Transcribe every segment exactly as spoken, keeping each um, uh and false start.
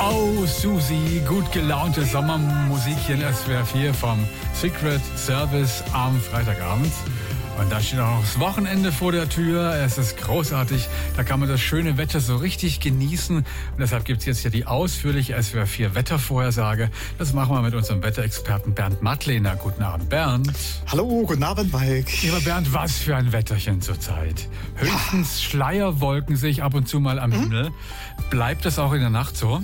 Oh, Susi, gut gelaunte Sommermusik hier in S W R vier vom Secret Service am Freitagabend. Und da steht auch noch das Wochenende vor der Tür. Es ist großartig. Da kann man das schöne Wetter so richtig genießen. Und deshalb gibt es jetzt hier die ausführliche S W R vier Wettervorhersage. Das machen wir mit unserem Wetterexperten Bernd Mattlehner. Guten Abend, Bernd. Hallo, guten Abend, Mike. Lieber Bernd, was für ein Wetterchen zurzeit. Höchstens ja. Schleierwolken sehe ich ab und zu mal am mhm. Himmel. Bleibt das auch in der Nacht so?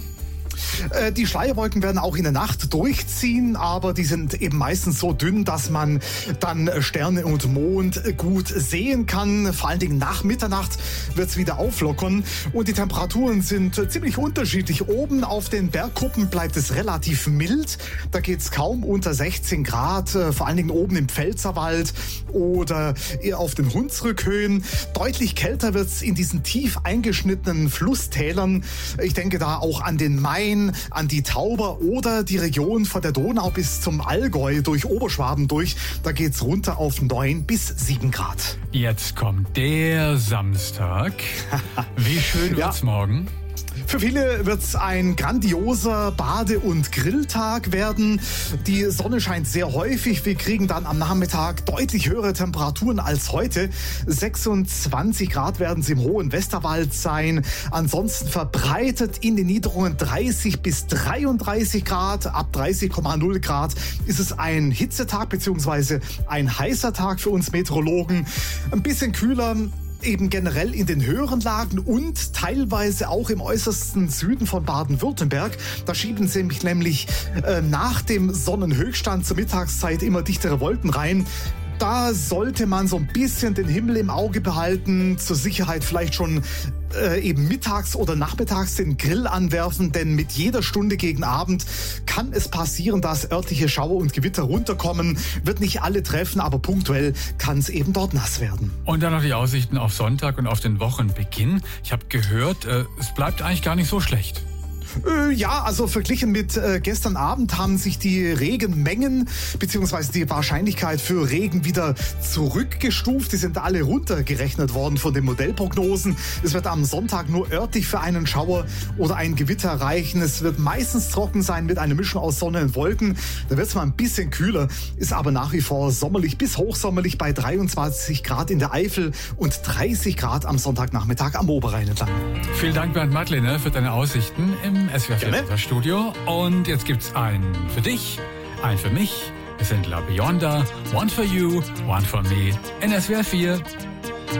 Die Schleierwolken werden auch in der Nacht durchziehen, aber die sind eben meistens so dünn, dass man dann Sterne und Mond gut sehen kann. Vor allen Dingen nach Mitternacht wird es wieder auflockern und die Temperaturen sind ziemlich unterschiedlich. Oben auf den Bergkuppen bleibt es relativ mild. Da geht es kaum unter sechzehn Grad, vor allen Dingen oben im Pfälzerwald oder eher auf den Hunsrückhöhen. Deutlich kälter wird es in diesen tief eingeschnittenen Flusstälern. Ich denke da auch an den Main, an die Tauber oder die Region von der Donau bis zum Allgäu durch Oberschwaben durch. Da geht's runter auf neun bis sieben Grad. Jetzt kommt der Samstag. Wie schön wird's ja. morgen? Für viele wird es ein grandioser Bade- und Grilltag werden. Die Sonne scheint sehr häufig. Wir kriegen dann am Nachmittag deutlich höhere Temperaturen als heute. sechsundzwanzig Grad werden es im hohen Westerwald sein. Ansonsten verbreitet in den Niederungen dreißig bis dreiunddreißig Grad. Ab dreißig Komma null Grad ist es ein Hitzetag bzw. ein heißer Tag für uns Meteorologen. Ein bisschen kühler eben generell in den höheren Lagen und teilweise auch im äußersten Süden von Baden-Württemberg. Da schieben sie mich nämlich äh, nach dem Sonnenhöchststand zur Mittagszeit immer dichtere Wolken rein. Da sollte man so ein bisschen den Himmel im Auge behalten, zur Sicherheit vielleicht schon äh, eben mittags oder nachmittags den Grill anwerfen, denn mit jeder Stunde gegen Abend kann es passieren, dass örtliche Schauer und Gewitter runterkommen. Wird nicht alle treffen, aber punktuell kann es eben dort nass werden. Und dann noch die Aussichten auf Sonntag und auf den Wochenbeginn. Ich habe gehört, äh, es bleibt eigentlich gar nicht so schlecht. Äh, ja, also verglichen mit äh, gestern Abend haben sich die Regenmengen bzw. die Wahrscheinlichkeit für Regen wieder zurückgestuft. Die sind alle runtergerechnet worden von den Modellprognosen. Es wird am Sonntag nur örtlich für einen Schauer oder ein Gewitter reichen. Es wird meistens trocken sein mit einer Mischung aus Sonne und Wolken. Da wird es mal ein bisschen kühler, ist aber nach wie vor sommerlich bis hochsommerlich bei dreiundzwanzig Grad in der Eifel und dreißig Grad am Sonntagnachmittag am Oberrhein entlang. Vielen Dank, Bernd Mattlehner, für deine Aussichten im S W R vier Studio. Und jetzt gibt's einen für dich, einen für mich. Es sind La Bionda, One for You, One for Me in S W R vier.